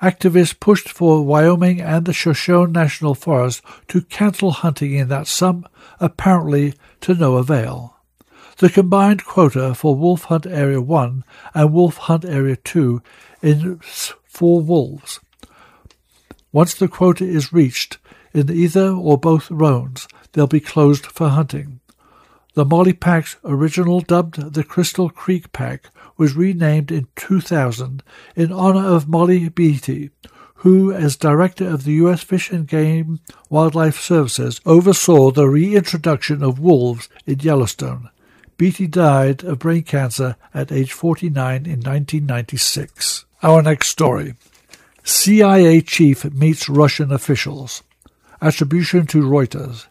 activists pushed for Wyoming and the Shoshone National Forest to cancel hunting in that summer, apparently to no avail. The combined quota for Wolf Hunt Area 1 and Wolf Hunt Area 2 is 4 wolves. Once the quota is reached in either or both zones, they'll be closed for hunting. The Molly Pack's original, dubbed the Crystal Creek Pack, was renamed in 2000 in honor of Molly Beatty, who, as director of the U.S. Fish and Game Wildlife Services, oversaw the reintroduction of wolves in Yellowstone. Beatty died of brain cancer at age 49 in 1996. Our next story. CIA chief meets Russian officials. Attribution to Reuters.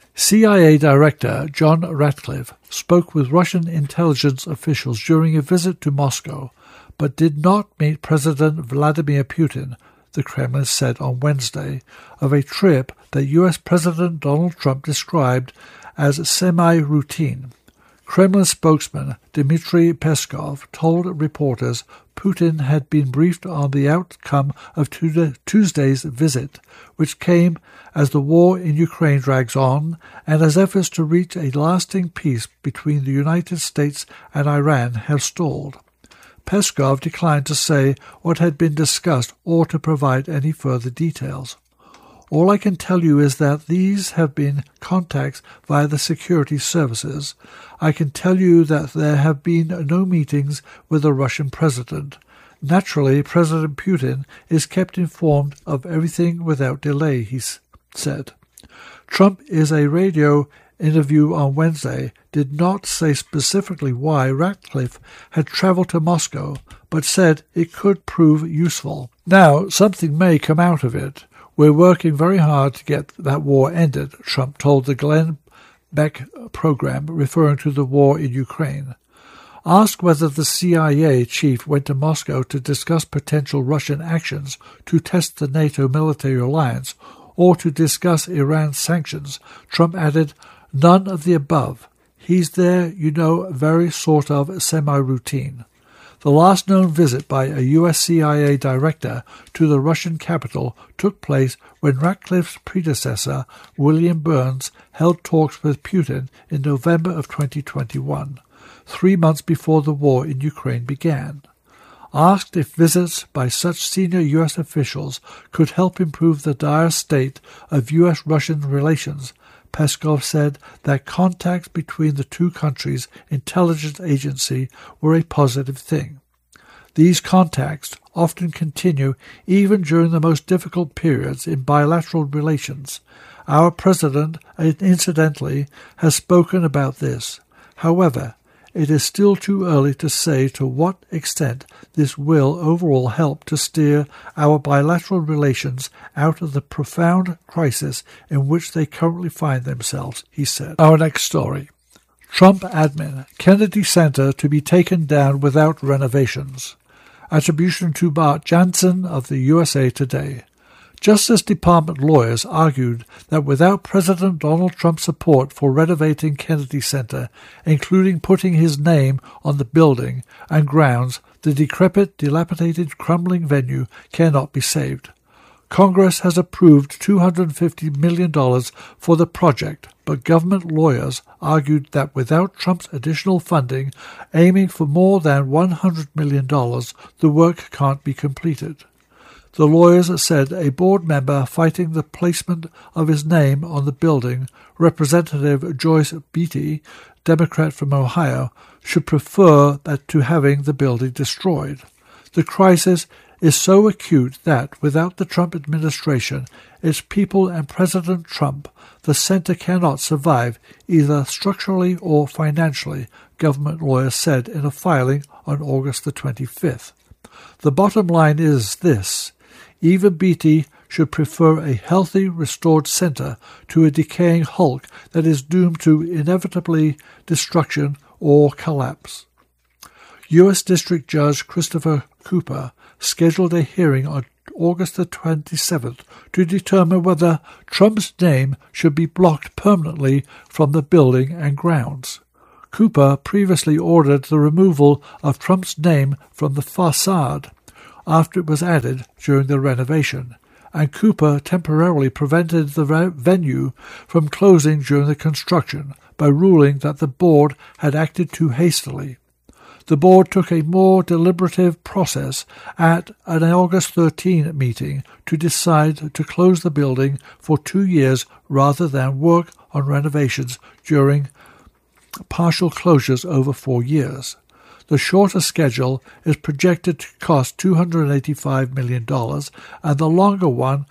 CIA Director John Ratcliffe spoke with Russian intelligence officials during a visit to Moscow, but did not meet President Vladimir Putin, the Kremlin said on Wednesday, of a trip that U.S. President Donald Trump described as semi-routine. Kremlin spokesman Dmitry Peskov told reporters Putin had been briefed on the outcome of Tuesday's visit, which came as the war in Ukraine drags on and as efforts to reach a lasting peace between the United States and Iran have stalled. Peskov declined to say what had been discussed or to provide any further details. All I can tell you is that these have been contacts via the security services. I can tell you that there have been no meetings with the Russian president. Naturally, President Putin is kept informed of everything without delay, he said. Trump, in a radio interview on Wednesday, did not say specifically why Ratcliffe had traveled to Moscow, but said it could prove useful. Now, something may come out of it. We're working very hard to get that war ended, Trump told the Glenn Beck program, referring to the war in Ukraine. Asked whether the CIA chief went to Moscow to discuss potential Russian actions to test the NATO military alliance or to discuss Iran's sanctions, Trump added, "None of the above. He's there, very sort of semi-routine." The last known visit by a U.S. CIA director to the Russian capital took place when Ratcliffe's predecessor, William Burns, held talks with Putin in November of 2021, 3 months before the war in Ukraine began. Asked if visits by such senior U.S. officials could help improve the dire state of U.S.-Russian relations, Peskov said that contacts between the two countries' intelligence agency were a positive thing. These contacts often continue even during the most difficult periods in bilateral relations. Our president, incidentally, has spoken about this. However, it is still too early to say to what extent this will overall help to steer our bilateral relations out of the profound crisis in which they currently find themselves, he said. Our next story. Trump admin, Kennedy Center to be taken down without renovations. Attribution to Bart Jansen of the USA Today. Justice Department lawyers argued that without President Donald Trump's support for renovating Kennedy Center, including putting his name on the building and grounds, the decrepit, dilapidated, crumbling venue cannot be saved. Congress has approved $250 million for the project, but government lawyers argued that without Trump's additional funding, aiming for more than $100 million, the work can't be completed. The lawyers said a board member fighting the placement of his name on the building, Representative Joyce Beatty, Democrat from Ohio, should prefer that to having the building destroyed. The crisis is so acute that, without the Trump administration, its people and President Trump, the center cannot survive either structurally or financially, government lawyers said in a filing on August the 25th. The bottom line is this. Even Beatty should prefer a healthy, restored center to a decaying hulk that is doomed to inevitably destruction or collapse. U.S. District Judge Christopher Cooper scheduled a hearing on August the 27th to determine whether Trump's name should be blocked permanently from the building and grounds. Cooper previously ordered the removal of Trump's name from the facade. after it was added during the renovation, and Cooper temporarily prevented the venue from closing during the construction by ruling that the board had acted too hastily. The board took a more deliberative process at an August 13 meeting to decide to close the building for 2 years rather than work on renovations during partial closures over 4 years. The shorter schedule is projected to cost $285 million and the longer one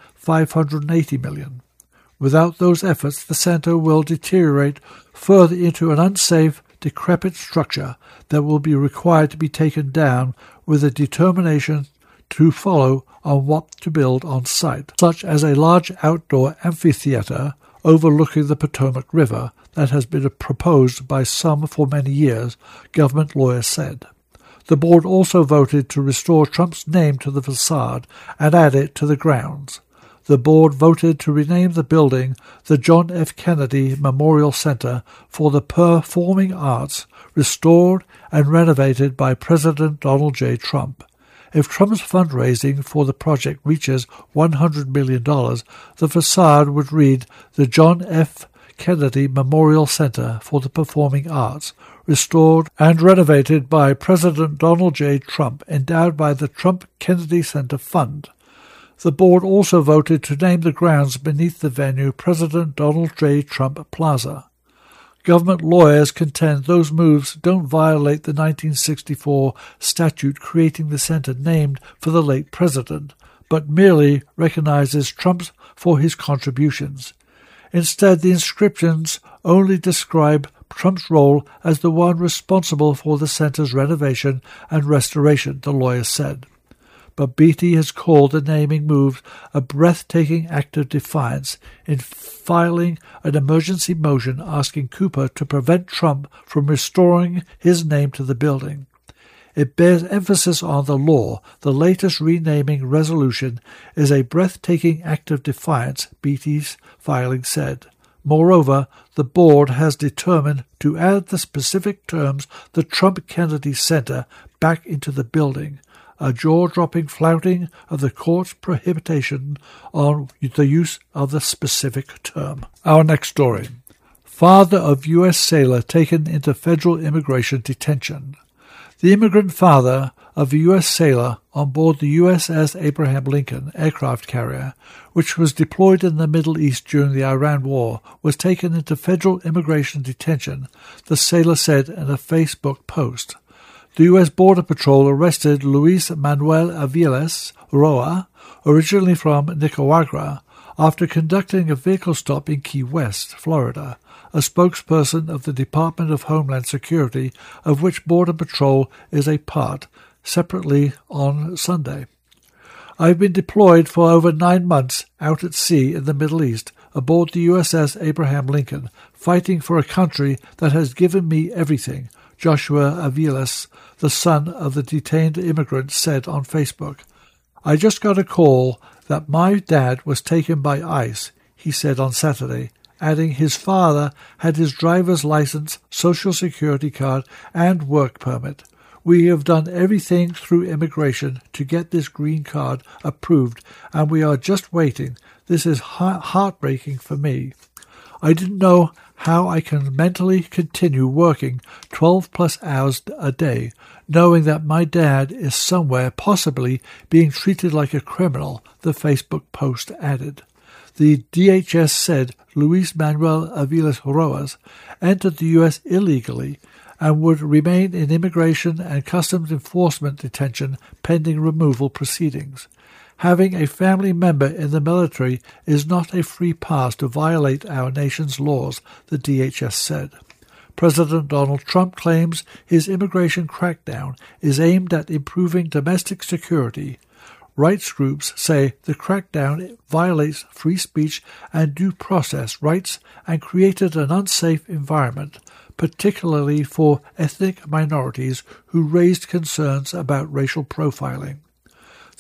$580 million. Without those efforts, the center will deteriorate further into an unsafe, decrepit structure that will be required to be taken down with a determination to follow on what to build on site, such as a large outdoor amphitheater overlooking the Potomac River that has been proposed by some for many years, government lawyers said. The board also voted to restore Trump's name to the facade and add it to the grounds. The board voted to rename the building the John F. Kennedy Memorial Center for the Performing Arts, restored and renovated by President Donald J. Trump. If Trump's fundraising for the project reaches $100 million, the facade would read the John F. Kennedy Memorial Center for the Performing Arts, restored and renovated by President Donald J. Trump, endowed by the Trump Kennedy Center Fund. The board also voted to name the grounds beneath the venue President Donald J. Trump Plaza. Government lawyers contend those moves don't violate the 1964 statute creating the center named for the late president, but merely recognizes Trump for his contributions. Instead, the inscriptions only describe Trump's role as the one responsible for the center's renovation and restoration, the lawyers said. But Beatty has called the naming move a breathtaking act of defiance in filing an emergency motion asking Cooper to prevent Trump from restoring his name to the building. It bears emphasis on the law. The latest renaming resolution is a breathtaking act of defiance, Beatty's filing said. Moreover, the board has determined to add the specific terms the Trump Kennedy Center back into the building, a jaw-dropping flouting of the court's prohibition on the use of the specific term. Our next story. Father of U.S. sailor taken into federal immigration detention. The immigrant father of a U.S. sailor on board the USS Abraham Lincoln aircraft carrier, which was deployed in the Middle East during the Iran War, was taken into federal immigration detention, the sailor said in a Facebook post. The U.S. Border Patrol arrested Luis Manuel Aviles Roa, originally from Nicaragua, after conducting a vehicle stop in Key West, Florida, a spokesperson of the Department of Homeland Security, of which Border Patrol is a part, separately on Sunday. I've been deployed for over 9 months out at sea in the Middle East, aboard the USS Abraham Lincoln, fighting for a country that has given me everything, Joshua Aviles, the son of the detained immigrant, said on Facebook. I just got a call that my dad was taken by ICE, he said on Saturday, adding his father had his driver's license, social security card, and work permit. We have done everything through immigration to get this green card approved, and we are just waiting. This is heartbreaking for me. I didn't know how I can mentally continue working 12-plus hours a day, knowing that my dad is somewhere possibly being treated like a criminal, the Facebook post added. The DHS said Luis Manuel Aviles Roas entered the U.S. illegally and would remain in immigration and customs enforcement detention pending removal proceedings. Having a family member in the military is not a free pass to violate our nation's laws, the DHS said. President Donald Trump claims his immigration crackdown is aimed at improving domestic security. Rights groups say the crackdown violates free speech and due process rights and created an unsafe environment, particularly for ethnic minorities who raised concerns about racial profiling.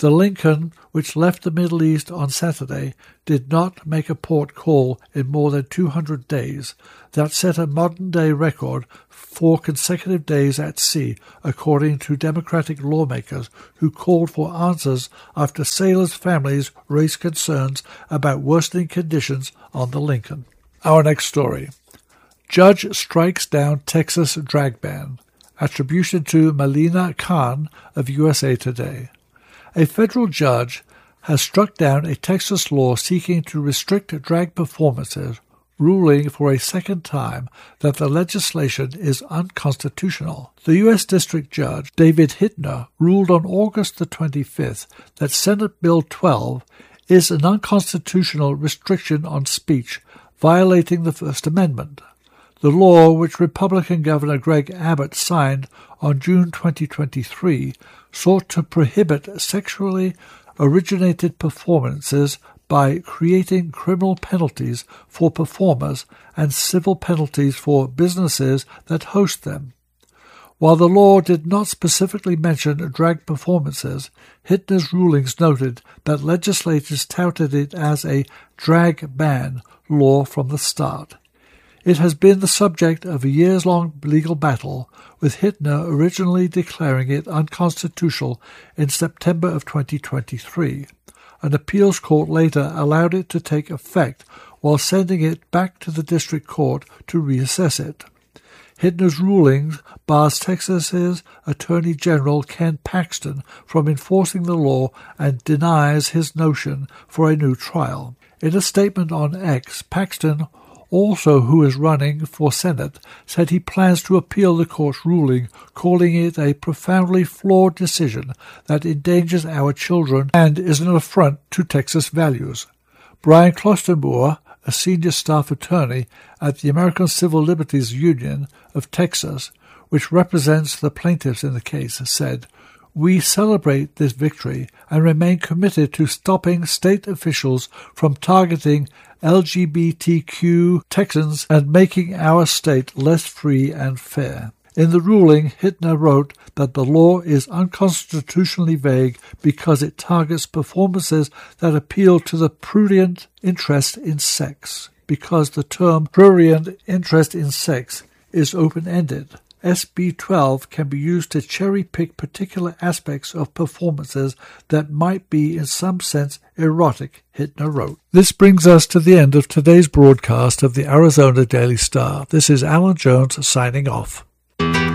The Lincoln, which left the Middle East on Saturday, did not make a port call in more than 200 days. That set a modern-day record for consecutive days at sea, according to Democratic lawmakers who called for answers after sailors' families raised concerns about worsening conditions on the Lincoln. Our next story. Judge strikes down Texas drag ban. Attribution to Melina Khan of USA Today. A federal judge has struck down a Texas law seeking to restrict drag performances, ruling for a second time that the legislation is unconstitutional. The U.S. District Judge David Hittner ruled on August the 25th that Senate Bill 12 is an unconstitutional restriction on speech, violating the First Amendment. The law, which Republican Governor Greg Abbott signed on June 2023, sought to prohibit sexually originated performances by creating criminal penalties for performers and civil penalties for businesses that host them. While the law did not specifically mention drag performances, Hittner's rulings noted that legislators touted it as a drag ban law from the start. It has been the subject of a years-long legal battle, with Hittner originally declaring it unconstitutional in September of 2023. An appeals court later allowed it to take effect while sending it back to the district court to reassess it. Hittner's rulings bars Texas's Attorney General Ken Paxton from enforcing the law and denies his notion for a new trial. In a statement on X, Paxton, also who is running for Senate, said he plans to appeal the court's ruling, calling it a profoundly flawed decision that endangers our children and is an affront to Texas values. Brian Klosterboer, a senior staff attorney at the American Civil Liberties Union of Texas, which represents the plaintiffs in the case, said, "We celebrate this victory and remain committed to stopping state officials from targeting LGBTQ Texans and making our state less free and fair." In the ruling, Hittner wrote that the law is unconstitutionally vague because it targets performances that appeal to the prurient interest in sex, because the term prurient interest in sex is open-ended. SB 12 can be used to cherry-pick particular aspects of performances that might be in some sense erotic, Hittner wrote. This brings us to the end of today's broadcast of the Arizona Daily Star. This is Alan Jones signing off.